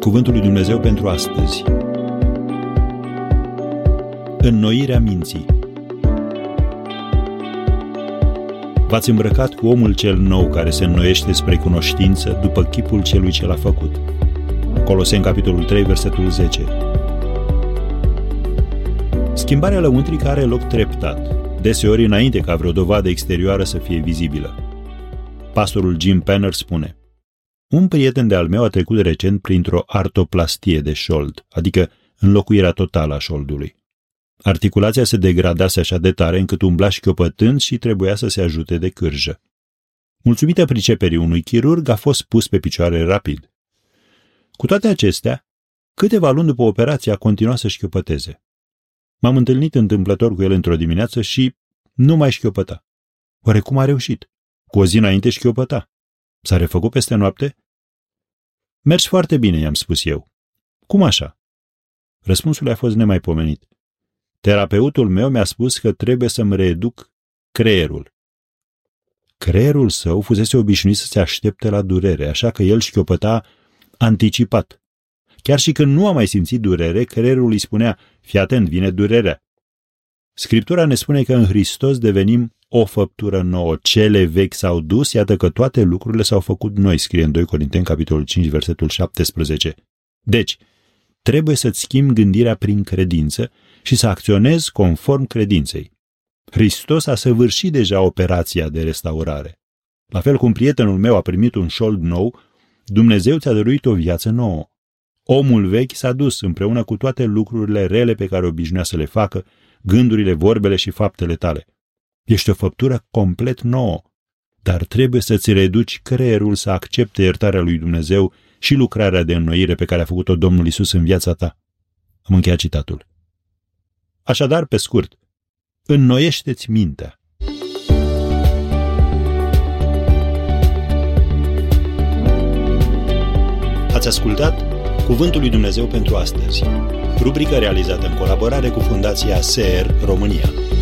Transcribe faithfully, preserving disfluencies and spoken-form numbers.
Cuvântul lui Dumnezeu pentru astăzi. Înnoirea minții. V-ați îmbrăcat cu omul cel nou care se înnoiește spre cunoștință după chipul celui ce l-a făcut. Coloseni, capitolul trei, versetul zece. Schimbarea lăuntrică are loc treptat, deseori înainte ca vreo dovadă exterioară să fie vizibilă. Pastorul Jim Penner spune: un prieten de-al meu a trecut recent printr-o artoplastie de șold, adică înlocuirea totală a șoldului. Articulația se degradase așa de tare încât umbla șchiopătând și trebuia să se ajute de cârjă. Mulțumită priceperii unui chirurg, a fost pus pe picioare rapid. Cu toate acestea, câteva luni după operație a continuat să șchiopăteze. M-am întâlnit întâmplător cu el într-o dimineață și nu mai șchiopăta. Oare cum a reușit? Cu o zi înainte șchiopăta. S-a refăcut peste noapte? Mergi foarte bine, i-am spus eu. Cum așa? Răspunsul a fost nemaipomenit. Terapeutul meu mi-a spus că trebuie să-mi reeduc creierul. Creierul său fusese obișnuit să se aștepte la durere, așa că el șchiopăta anticipat. Chiar și când nu a mai simțit durere, creierul îi spunea: fii atent, vine durerea. Scriptura ne spune că în Hristos devenim o făptură nouă. Cele vechi s-au dus, iată că toate lucrurile s-au făcut noi, scrie în doi Corinteni, capitolul cinci, versetul șaptesprezece. Deci, trebuie să-ți schimbi gândirea prin credință și să acționezi conform credinței. Hristos a săvârșit deja operația de restaurare. La fel cum prietenul meu a primit un șold nou, Dumnezeu ți-a dăruit o viață nouă. Omul vechi s-a dus împreună cu toate lucrurile rele pe care obișnuia să le facă, gândurile, vorbele și faptele tale. Ești o făptură complet nouă, dar trebuie să-ți reduci creierul să accepte iertarea lui Dumnezeu și lucrarea de înnoire pe care a făcut-o Domnul Iisus în viața ta. Am încheiat citatul. Așadar, pe scurt, înnoiește-ți mintea. Ați ascultat Cuvântul lui Dumnezeu pentru astăzi, rubrică realizată în colaborare cu Fundația S E R România.